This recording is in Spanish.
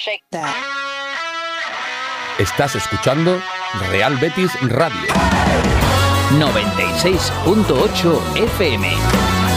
perfecta. Estás escuchando Real Betis Radio 96.8 FM.